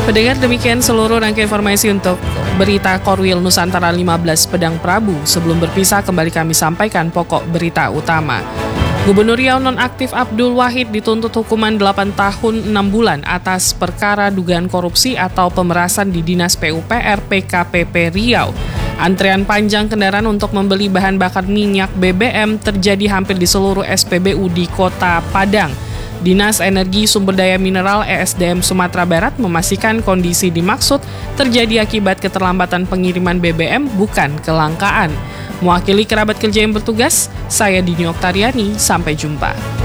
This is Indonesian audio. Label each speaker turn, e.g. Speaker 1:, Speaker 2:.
Speaker 1: Pendengar, demikian seluruh rangkaian informasi untuk berita Korwil Nusantara 15 Pedang Prabu. Sebelum berpisah, kembali kami sampaikan pokok berita utama. Gubernur Riau nonaktif Abdul Wahid dituntut hukuman 8 tahun 6 bulan atas perkara dugaan korupsi atau pemerasan di Dinas PUPR PKPP Riau. Antrean panjang kendaraan untuk membeli bahan bakar minyak BBM terjadi hampir di seluruh SPBU di Kota Padang. Dinas Energi Sumber Daya Mineral ESDM Sumatera Barat memastikan kondisi dimaksud terjadi akibat keterlambatan pengiriman BBM, bukan kelangkaan. Mewakili kerabat kerja yang bertugas, saya Dini Oktariani, sampai jumpa.